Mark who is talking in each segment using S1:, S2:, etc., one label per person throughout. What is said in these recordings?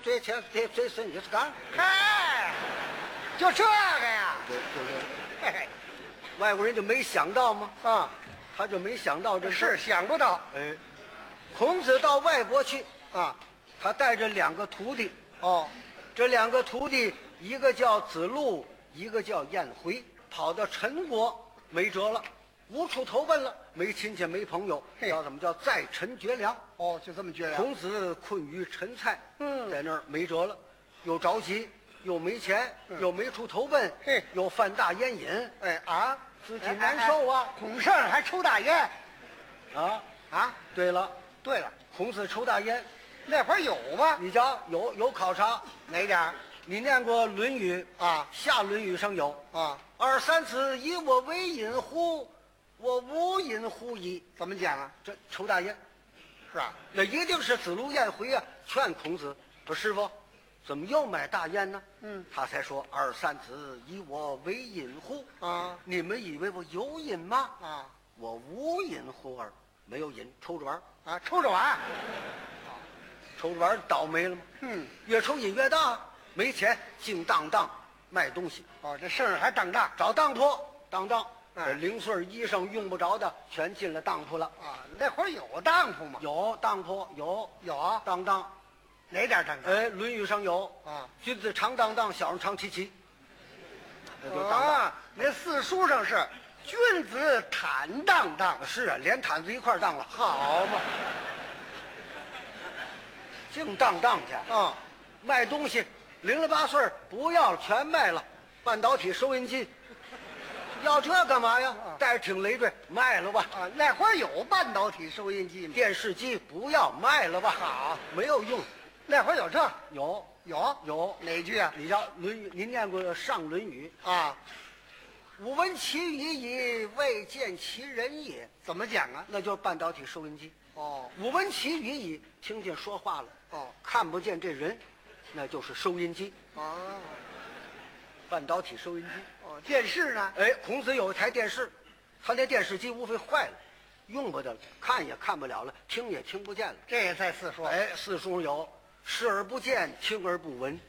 S1: 最前最深也是干。
S2: 嗨，就这个呀？
S1: 对，就这。
S2: 嘿嘿，
S1: 外国人就没想到吗？
S2: 啊，
S1: 他就没想到这
S2: 是想不到。
S1: 哎，孔子到外国去，
S2: 啊，
S1: 他带着2个徒弟。
S2: 哦，
S1: 这2个徒弟，一个叫子路，一个叫颜回，跑到陈国没辙了，无处投奔了，没亲戚没朋友，叫怎么叫在陈绝粮？
S2: 哦，就这么绝粮。
S1: 孔子困于陈蔡，在那儿没辙了，又着急，又没钱，又没处投奔，
S2: 嘿，
S1: 又犯大烟瘾，
S2: 哎啊，
S1: 自己难受啊。
S2: 孔圣还抽大烟
S1: 啊！对了，孔子抽大烟，
S2: 那会儿有吗？
S1: 你瞧有考察
S2: 哪点儿？
S1: 你念过《论语》
S2: 啊？
S1: 下《论语》上有
S2: 啊，
S1: 二三子以我为饮乎？我无饮乎矣。
S2: 怎么讲啊？
S1: 这抽大烟，
S2: 是吧？
S1: 那一定是子路颜回啊，劝孔子说：“师傅，怎么又买大烟呢？”他才说：“二三子以我为饮乎？
S2: 啊，
S1: 你们以为我有瘾吗？
S2: 啊，
S1: 我无瘾乎耳，没有瘾，抽着玩
S2: 啊，抽着玩，
S1: 抽着玩倒霉了吗？越抽瘾越大，没钱，净当卖东西。
S2: 哦，这事儿还当大
S1: 找当铺当，这零碎衣裳用不着的全进了当铺了。
S2: 啊。那会儿有当铺吗？
S1: 有当铺，有啊，当，
S2: 哪点当？
S1: 哎，《论语》上有
S2: 啊，
S1: 君子常当，小人常戚。这就当。
S2: 啊，那四书上是君子坦荡。
S1: 是啊，连毯子一块当了，
S2: 好嘛，
S1: 净当去。
S2: 啊，
S1: 卖东西零了8碎不要了，全卖了。半导体收音机，要这干嘛呀？带着挺累赘，卖了吧。
S2: 啊，那会儿有半导体收音机吗？
S1: 电视机不要，卖了吧。
S2: 好，
S1: 没有用。
S2: 那会儿有这？
S1: 有
S2: 哪句啊？
S1: 你叫《论语》，您念过上《论语》
S2: 啊？
S1: 吾闻其语矣，未见其人也。
S2: 怎么讲啊？
S1: 那就是半导体收音机。
S2: 哦，
S1: 吾闻其语矣，听见说话了。
S2: 哦，
S1: 看不见这人，那就是收音机。
S2: 哦，
S1: 半导体收音机。
S2: 哦，电视呢？
S1: 哎，孔子有一台电视，他那电视机无非坏了，用不得了，看也看不了了，听也听不见了。
S2: 这也在四书。
S1: 哎，四书有视而不见，听而不闻。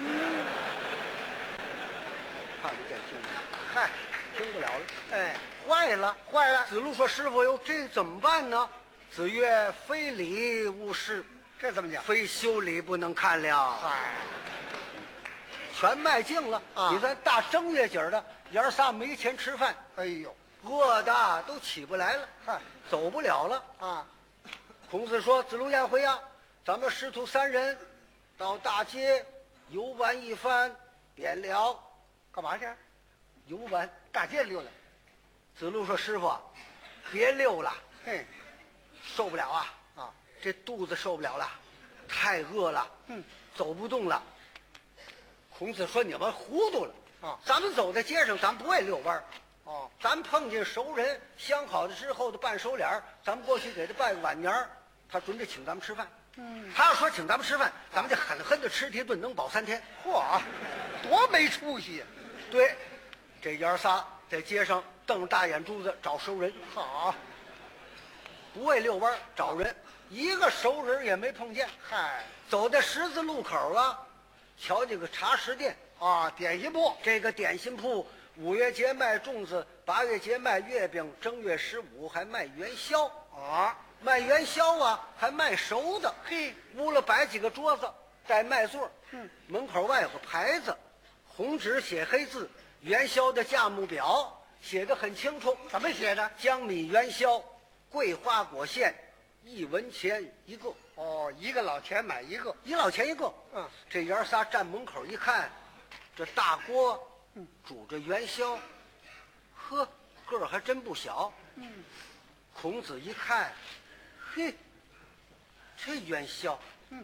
S1: 看不见，听不见，嗨，听不了了。
S2: 哎，
S1: 坏了。
S2: 子
S1: 路说：“师傅哟，这怎么办呢？”子曰：“非礼勿视，
S2: 这怎么讲？
S1: 非修理不能看了。”
S2: 哎，
S1: 全卖净了
S2: 啊！
S1: 你看大正月节的，爷儿仨没钱吃饭，
S2: 哎呦，
S1: 饿的都起不来了，
S2: 嗨，
S1: 走不了了。
S2: 啊，
S1: 孔子说：“子路颜回啊，咱们师徒3人到大街游玩一番，便了。
S2: 干嘛去？
S1: 游玩，
S2: 大街溜达。
S1: 子路说：“师傅，别溜了，
S2: 嘿，
S1: 受不了啊！
S2: 啊，
S1: 这肚子受不了了，太饿了，走不动了。”孔子说：“你们糊涂了
S2: 啊！
S1: 咱们走在街上，咱不爱遛弯儿。
S2: 哦，
S1: 咱碰见熟人，相好的之后的办熟脸儿，咱们过去给他拜个晚年儿，他准备请咱们吃饭。他要说请咱们吃饭，咱们就狠狠的吃1顿，能饱3天。
S2: 嚯，多没出息！
S1: 对，这爷儿仨在街上瞪着大眼珠子找熟人，
S2: 好，
S1: 不为遛弯儿找人，一个熟人也没碰见。
S2: 嗨，
S1: 走在十字路口啊，瞧这个茶食店
S2: 啊，点心铺，
S1: 这个点心铺，5月节卖粽子，8月节卖月饼，正月15还卖元宵
S2: 啊，
S1: 卖元宵啊，还卖熟的。
S2: 嘿，
S1: 屋了摆几个桌子，带麦座，门口外有个牌子，红纸写黑字，元宵的价目表写得很清楚。
S2: 怎么写的？
S1: 江米元宵，桂花果馅，1文钱一个。
S2: 哦，一个老钱买一个。
S1: 1老钱一个。这爷儿仨站门口一看，这大锅，煮着元宵，呵，个儿还真不小。孔子一看，嘿，这元宵，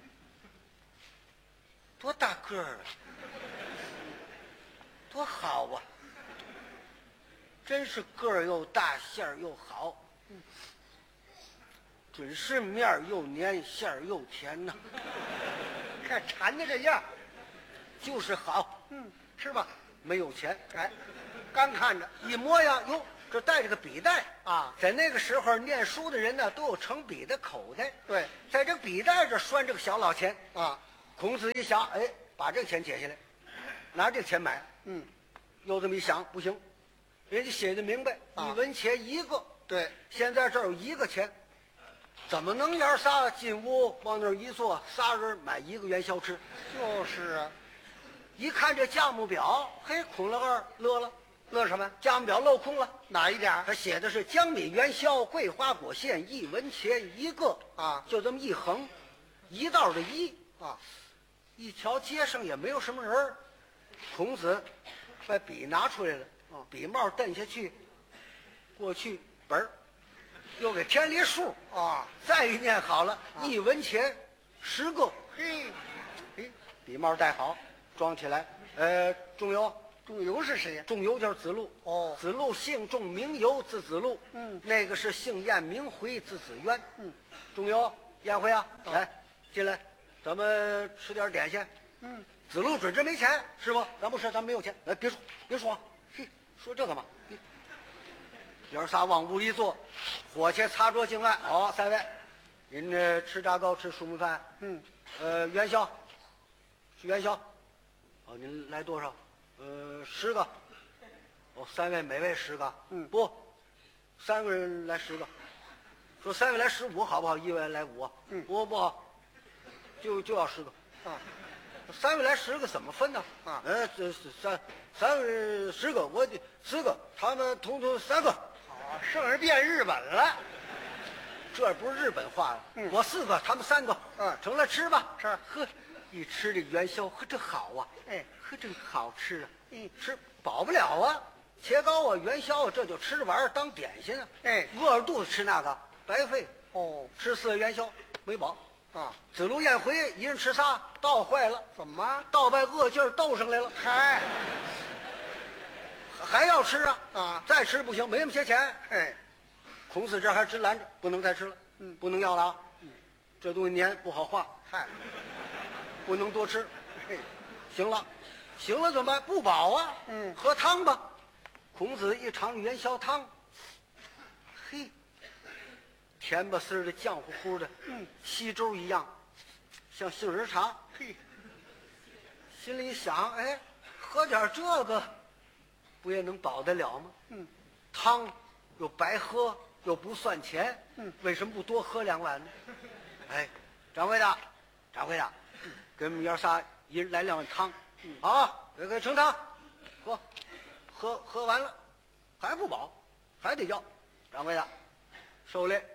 S1: 多大个儿啊，多好啊！真是个儿又大，馅儿又好。准是面儿又黏，馅儿又甜呐。
S2: 看馋的这样，
S1: 就是好。
S2: 吃吧。
S1: 没有钱，
S2: 哎，刚看着
S1: 一摸呀，哟，这带着个笔袋
S2: 啊。
S1: 在那个时候，念书的人呢，都有盛笔的口袋。
S2: 对，
S1: 在这个笔袋这拴着个小老钱
S2: 啊。
S1: 孔子一想，哎，把这个钱解下来，拿这个钱买。又这么一想，不行，人家写的明白，1文钱一个。
S2: 对，
S1: 现在这儿有1个钱，怎么能爷仨进屋往那儿一坐，仨人买1个元宵吃？
S2: 就是啊。
S1: 一看这价目表，嘿，孔老二乐了。
S2: 乐什么？
S1: 价目表镂空了，
S2: 哪一点？
S1: 他写的是江米元宵桂花果馅1文钱一个
S2: 啊，
S1: 就这么一横，一道的一
S2: 啊。
S1: 一瞧街上也没有什么人儿，孔子把笔拿出来了，笔帽蹬下去，过去本儿又给添了一数
S2: 啊，
S1: 再一念好了，1文钱10个。
S2: 嘿，
S1: 笔帽戴好，装起来。仲由。
S2: 仲由是谁呀？
S1: 仲由就是子路。
S2: 哦，
S1: 子路姓仲，名由，字子路。那个是姓晏，名回，字子渊。仲由，晏回啊，来进来，咱们吃点点心。子路准真没钱，师傅，咱不吃，咱没有钱。来，别说，别说，嘿，说这干嘛？爷儿仨往屋里一坐，伙计擦桌敬案。好，3位，您这吃炸糕，吃熟米饭。元宵，是元宵。哦，您来多少？10个。哦，3位每位10个。不，3个人来10个。说3位来15好不好？1位来5。不好，就要10个。3位来10个怎么分呢？这是三位10个，我4个，他们统3个。
S2: 好，剩下变日本了。
S1: 这不是日本话了。我4个，他们3个。成了，吃吧。
S2: 是。
S1: 呵，一吃这元宵，呵，这好啊。呵，这好吃啊。吃饱不了啊，切糕啊，元宵啊，这就吃着玩意儿当点心啊。饿着肚子吃那个白费。吃4个元宵没饱。子路晏回一人吃仨，倒坏了。
S2: 怎么？
S1: 倒把恶劲儿斗上来了。
S2: 嗨，
S1: 还要吃
S2: 啊？
S1: 再吃不行，没那么些钱。孔子这还直拦着，不能再吃了。不能要了啊。这东西粘不好化。
S2: 嗨，
S1: 不能多吃。行了，行了，怎么办？不饱啊。喝汤吧。孔子一尝元宵汤，嘿，甜吧丝的，酱乎乎的，稀粥一样，像杏仁茶。
S2: 嘿，
S1: 心里想，哎，喝点这个，不也能饱得了吗？汤又白喝，又不算钱。为什么不多喝2碗呢？哎，掌柜的，给我们爷仨一人来2碗汤。好，给盛汤，喝完了，还不饱，还得要。掌柜的，受累，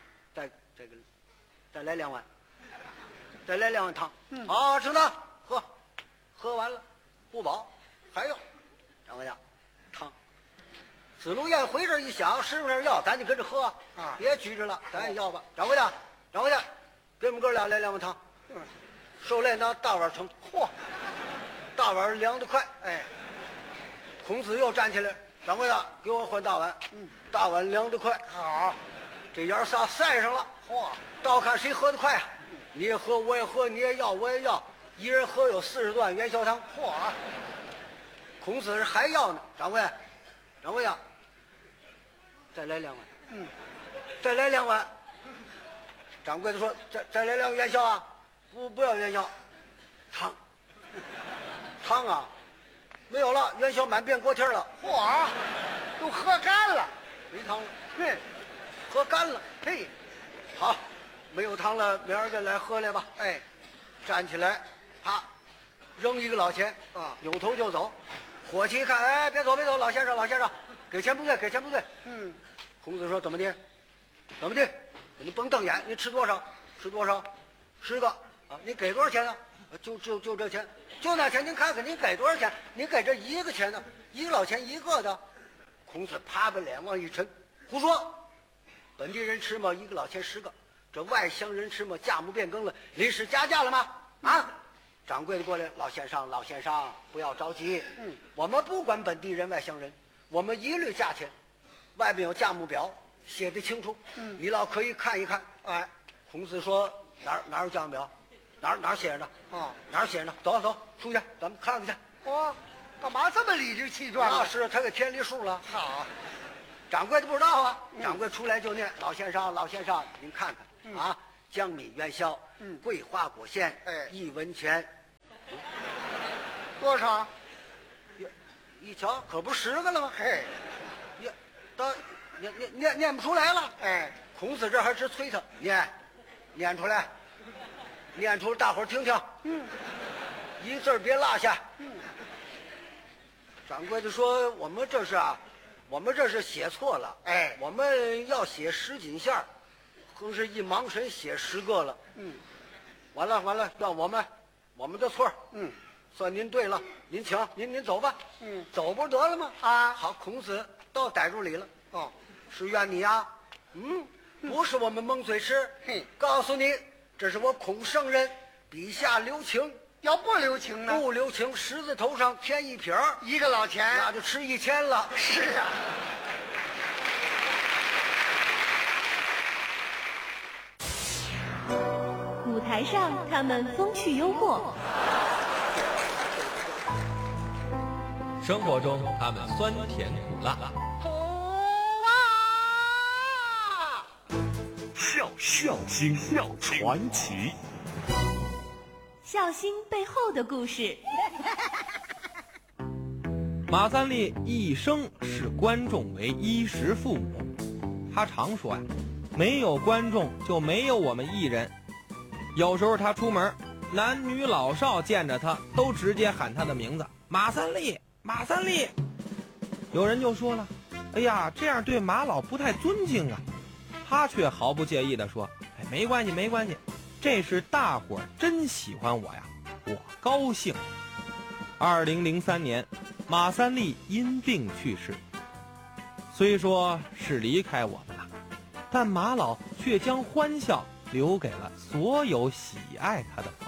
S1: 再来2碗，再来2碗汤。好，盛汤，喝完了，不饱，还要。掌柜的，汤。子路晏回这一想，师傅那儿要，咱就跟着喝别拘着了，咱也要吧。掌柜的，给我们哥俩来2碗汤。受累拿大碗盛。大碗凉得快。孔子又站起来，掌柜的，给我换大碗。大碗凉得快。
S2: 好，
S1: 这爷仨赛上了。倒看谁喝得快啊！你也喝，我也喝，你也要，我也要，一人喝有40多碗元宵汤。孔子还要呢。掌柜的，再来2碗。再来2碗。掌柜的说：“再来2碗元宵啊！不要元宵，汤啊，没有了，元宵满遍锅贴了。
S2: 都喝干了，
S1: 没汤了。喝干了。好，没有汤了，明儿个来喝来吧。站起来，啪，扔1个老钱扭头就走。伙计一看，别走，老先生，给钱不对。孔子说：怎么的？你甭瞪眼，你吃多少？10个啊！你给多少钱啊？就这钱，就那钱。您看看，您给多少钱？您给这1个钱呢？1个老钱1个的。孔子啪把脸往一沉，胡说！本地人吃嘛，1个老钱10个，这外乡人吃嘛，价目变更了，临时加价了吗？掌柜的过来，老先生，不要着急。我们不管本地人外乡人，我们一律价钱，外面有价目表写得清楚。你老可以看一看。孔子说哪有价目表？哪写着呢？哪写着呢？走，出去，咱们看看去。
S2: 干嘛这么理直气壮？
S1: 是他给添了数了。
S2: 好，
S1: 掌柜的不知道啊。掌柜出来就念：老先生，您看看江米元宵桂花果馅，1文钱。
S2: 多少？
S1: 一瞧，可不10个了吗？
S2: 嘿，
S1: 念不出来了。
S2: 哎，
S1: 孔子这还直催他念出来，念出大伙儿听听。一字儿别落下。掌柜的说：“我们这是写错了。我们要写10锦线，更是一忙神写10个了。完了，让我们的错。算您对了，您请，您走吧。走不得了吗？好，孔子倒逮住理了。是怨你呀？不是我们蒙嘴吃。告诉你，这是我孔圣人笔下留情。
S2: 要不留情呢？
S1: 不留情，十字头上添1撇
S2: ，1个老钱，
S1: 那就吃1000了。
S2: 是啊。
S3: 舞台上，他们风趣幽默；
S4: 生活中，他们酸甜苦辣。
S5: 笑星传奇。
S3: 笑星背后的故事。
S4: 马三立一生视观众为衣食父母，他常说呀，没有观众就没有我们艺人。有时候他出门，男女老少见着他都直接喊他的名字，马三立，马三立。有人就说了，哎呀，这样对马老不太尊敬啊。他却毫不介意地说，没关系，这是大伙儿真喜欢我呀，我高兴。2003年，马三立因病去世。虽说是离开我们了，但马老却将欢笑留给了所有喜爱他的朋友。